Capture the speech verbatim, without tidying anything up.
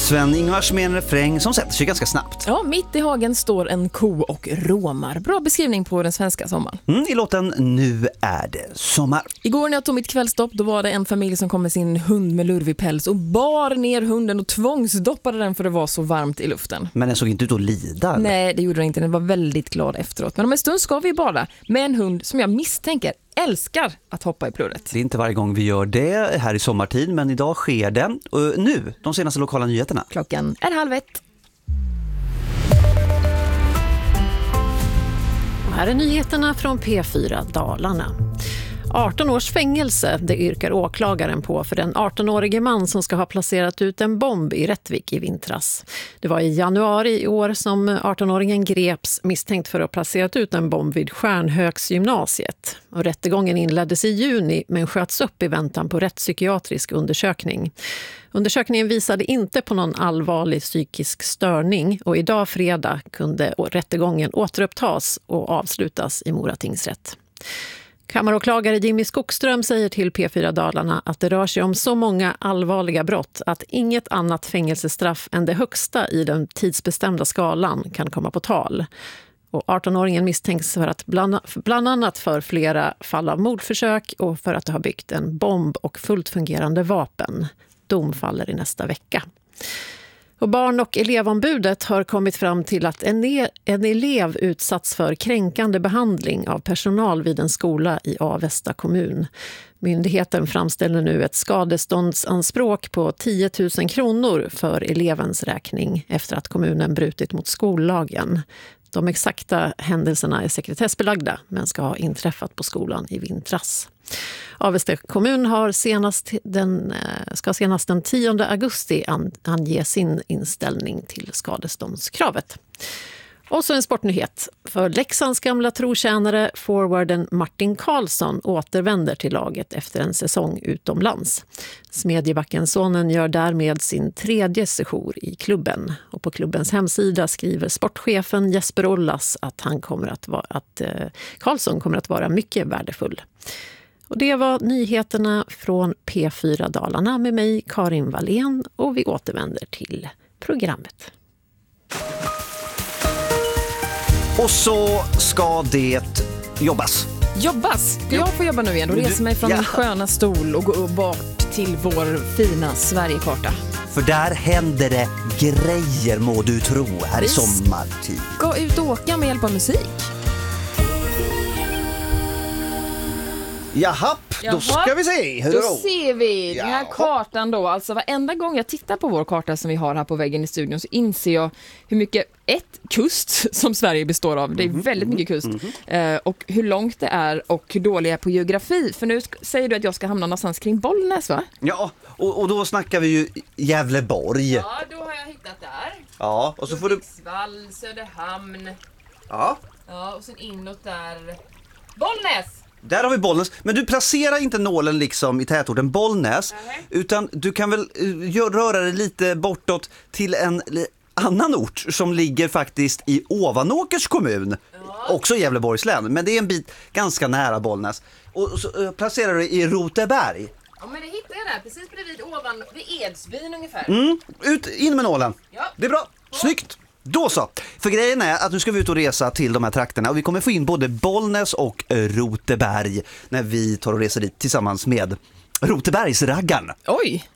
Sven-Ingvars med en refräng som sätter sig ganska snabbt. Ja, mitt i hagen står en ko och råmar. Bra beskrivning på den svenska sommaren. Mm, i låten Nu är det sommar. Igår när jag tog mitt kvällstopp, då var det en familj som kom med sin hund med lurvig päls och bar ner hunden och tvångsdoppade den för det var så varmt i luften. Men den såg inte ut att lida? Eller? Nej, det gjorde den inte. Den var väldigt glad efteråt. Men om en stund ska vi bada med en hund som jag misstänker älskar att hoppa i plurret. Det är inte varje gång vi gör det här i sommartid, men idag sker det. Och nu, de senaste lokala nyheterna. Klockan är halv ett. Här är nyheterna från P fyra Dalarna. arton års fängelse, det yrkar åklagaren på för den arton-årige man som ska ha placerat ut en bomb i Rättvik i vintras. Det var i januari i år som arton-åringen greps misstänkt för att ha placerat ut en bomb vid Stjärnhögsgymnasiet. Och rättegången inleddes i juni men sköts upp i väntan på rättspsykiatrisk undersökning. Undersökningen visade inte på någon allvarlig psykisk störning och idag fredag kunde rättegången återupptas och avslutas i Mora tingsrätt. Kammaråklagare Jimmy Skogström säger till P fyra Dalarna att det rör sig om så många allvarliga brott att inget annat fängelsestraff än det högsta i den tidsbestämda skalan kan komma på tal. Och arton-åringen misstänks för att bland, bland annat för flera fall av mordförsök och för att det har byggt en bomb och fullt fungerande vapen. Dom faller i nästa vecka. Och barn- och elevombudet har kommit fram till att en, e- en elev utsatts för kränkande behandling av personal vid en skola i Avesta kommun. Myndigheten framställer nu ett skadeståndsanspråk på tio tusen kronor för elevens räkning efter att kommunen brutit mot skollagen. De exakta händelserna är sekretessbelagda men ska ha inträffat på skolan i vintras. Avesta kommun har senast den, ska senast den tionde augusti ange sin inställning till skadeståndskravet. Och så en sportnyhet. För Leksands gamla trotjänare, forwarden Martin Karlsson, återvänder till laget efter en säsong utomlands. Smedjebacken-sonen gör därmed sin tredje sejour i klubben. Och på klubbens hemsida skriver sportchefen Jesper Ollas att, han kommer att vara, att eh, Karlsson kommer att vara mycket värdefull. Och det var nyheterna från P fyra Dalarna med mig, Karin Wallén, och vi återvänder till programmet. Och så ska det jobbas. Jobbas? Ska jag få jobba nu igen och resa mig från ja. min sköna stol och gå bort till vår fina Sverigekarta? För där händer det grejer, må du tro, här i sommartid. Gå ut och åka med hjälp av musik. Jaha, då ska vi se. Hur då då ser vi den här Jaha. kartan då. Alltså varenda gång jag tittar på vår karta som vi har här på väggen i studion så inser jag hur mycket ett kust som Sverige består av. Det är väldigt mycket kust. Mm-hmm. Eh, och hur långt det är och hur dålig jag är på geografi. För nu sk- säger du att jag ska hamna någonstans kring Bollnäs, va? Ja, och, och då snackar vi ju Gävleborg. Ja, då har jag hittat där. Ja, och så får du... Hudiksvall, Söderhamn. Ja. Ja, och sen inåt där. Bollnäs! Där har vi Bollnäs, men du placerar inte nålen liksom i tätorten Bollnäs, Nej. utan du kan väl uh, gör, röra dig lite bortåt till en li- annan ort som ligger faktiskt i Ovanåkers kommun, ja. Också i Gävleborgs län, men det är en bit ganska nära Bollnäs. Och, och så uh, placerar du i Roteberg. Ja, men det hittar jag där, precis bredvid ovan, vid Edsbyn ungefär. Mm, ut, in med nålen. Ja. Det är bra, snyggt. Då så, för grejen är att nu ska vi ut och resa till de här trakterna och vi kommer få in både Bollnäs och Roteberg när vi tar och reser dit tillsammans med Rotebergsraggarn. Oj!